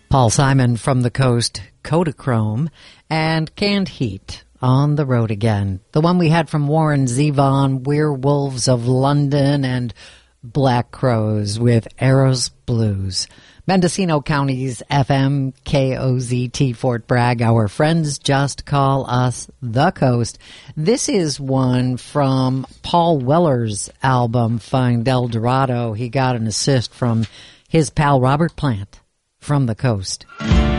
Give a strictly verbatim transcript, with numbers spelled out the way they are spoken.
Paul Simon from the Coast, Kodachrome, and Canned Heat, On the Road Again. The one we had from Warren Zevon, Werewolves of London, and Black Crows with Eros Blues. Mendocino County's F M K O Z T Fort Bragg. Our friends just call us The Coast. This is one from Paul Weller's album, Find El Dorado. He got an assist from his pal Robert Plant from The Coast.